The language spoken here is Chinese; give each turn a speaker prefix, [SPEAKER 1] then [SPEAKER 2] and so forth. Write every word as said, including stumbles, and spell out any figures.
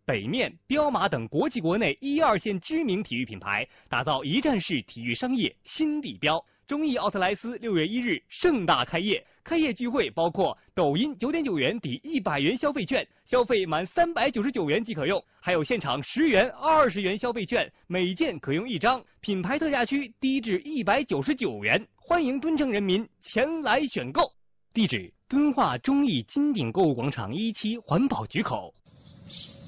[SPEAKER 1] 北面、彪马等国际国内一二线知名体育品牌，打造一站式体育商业新地标。中艺奥特莱斯六月一日盛大开业，开业聚会包括抖音九点九元抵一百元消费券，消费满三百九十九元即可用，还有现场十元、二十元消费券，每件可用一张。品牌特价区低至一百九十九元，欢迎敦诚人民前来选购。地址：敦化中艺金鼎购物广场一期环保局口。